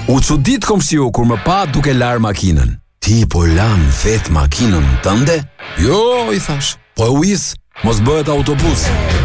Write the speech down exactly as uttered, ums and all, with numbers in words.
U çudit komshiu kur më pa duke lar makinën. Ti po lan vet makinën tënde? Jo, i thash. Po e uis, mos bëhet autobus.